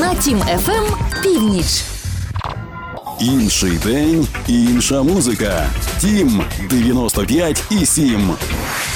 на Тім ФМ Північ. Інший день, інша музика. Тім 95,7.